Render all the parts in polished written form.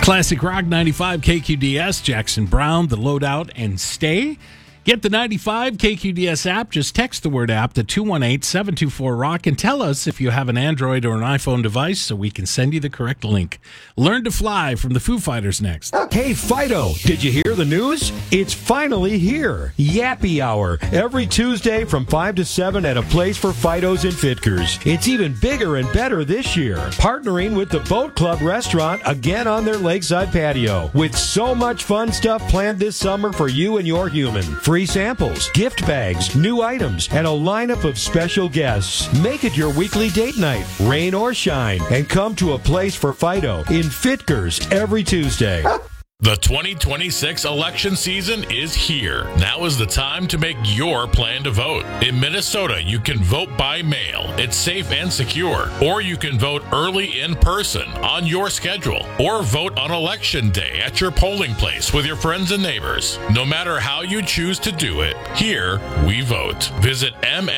Classic Rock 95 KQDS, Jackson Brown, The Loadout, and Stay. Get the 95 KQDS app. Just text the word app to 218-724-ROCK and tell us if you have an Android or an iPhone device so we can send you the correct link. Learn to Fly from the Foo Fighters next. Hey, Fido, did you hear the news? It's finally here. Yappy Hour, every Tuesday from 5 to 7 at a place for Fidos and Fitkers. It's even bigger and better this year. Partnering with the Boat Club restaurant again on their lakeside patio. With so much fun stuff planned this summer for you and your human. Free samples, gift bags, new items, and a lineup of special guests. Make it your weekly date night, rain or shine, and come to a place for Fido in Fitkers every Tuesday. The 2026 election season is here. Now is the time to make your plan to vote. In Minnesota, you can vote by mail. It's safe and secure. Or you can vote early in person on your schedule. Or vote on election day at your polling place with your friends and neighbors. No matter how you choose to do it, here we vote. Visit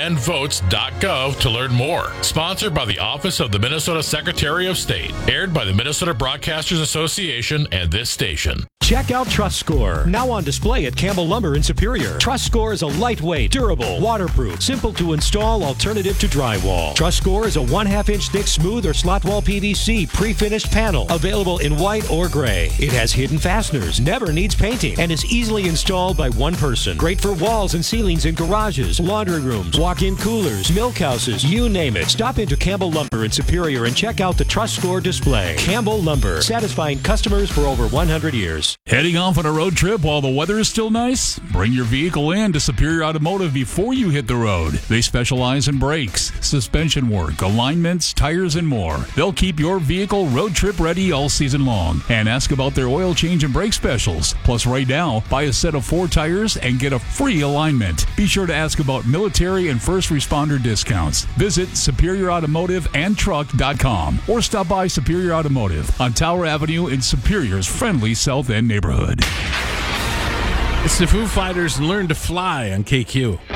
mnvotes.gov to learn more. Sponsored by the Office of the Minnesota Secretary of State. Aired by the Minnesota Broadcasters Association and this station. Check out Trust Score, now on display at Campbell Lumber in Superior. Trust Score is a lightweight, durable, waterproof, simple to install alternative to drywall. Trust Score is a 1/2 inch thick smooth or slot wall PVC pre-finished panel, available in white or gray. It has hidden fasteners, never needs painting, and is easily installed by one person. Great for walls and ceilings in garages, laundry rooms, walk-in coolers, milk houses, you name it. Stop into Campbell Lumber in Superior and check out the Trust Score display. Campbell Lumber, satisfying customers for over 100 years. Heading off on a road trip while the weather is still nice? Bring your vehicle in to Superior Automotive before you hit the road. They specialize in brakes, suspension work, alignments, tires, and more. They'll keep your vehicle road trip ready all season long. And ask about their oil change and brake specials. Plus, right now, buy a set of 4 tires and get a free alignment. Be sure to ask about military and first responder discounts. Visit SuperiorAutomotiveandTruck.com or stop by Superior Automotive on Tower Avenue in Superior's friendly South End neighborhood. It's the Foo Fighters and Learn to Fly on KQ.